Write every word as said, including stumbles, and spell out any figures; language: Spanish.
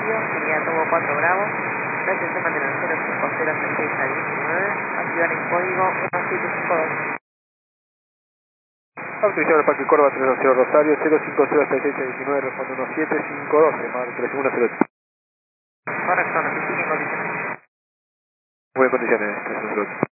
Rosario, unidad Togo cuatro Bravo, gracias a mantener cero cinco cero seis seis al diecinueve, activar el código uno siete cinco dos. Autorizado el Parque Córdoba tres dos cero Rosario, cero cinco cero seis seis al diecinueve, responde uno siete cinco dos, llamar tres uno cero ocho. Correcto, notifique en condiciones. Muy en condiciones, tres uno cero ocho.